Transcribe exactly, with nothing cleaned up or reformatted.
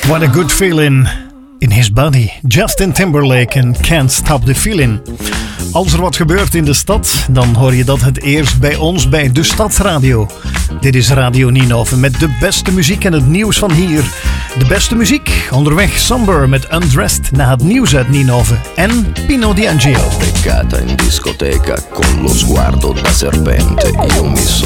What a good feeling in his body. Justin Timberlake en Can't Stop the Feeling. Als er wat gebeurt in de stad, dan hoor je dat het eerst bij ons bij de Stadsradio. Dit is Radio Ninove met de beste muziek en het nieuws van hier. De beste muziek, onderweg Somber met Undressed na het nieuws uit Ninove en Pino D'Angelo. Beccata in discoteca con lo sguardo da serpente, io mi sono